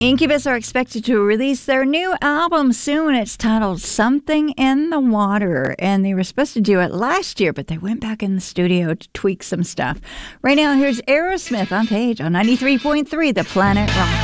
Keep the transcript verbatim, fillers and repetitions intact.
Incubus are expected to release their new album soon. It's titled Something in the Water, and they were supposed to do it last year, but they went back in the studio to tweak some stuff. Right now, here's Aerosmith on Page on ninety-three point three, The Planet Rock.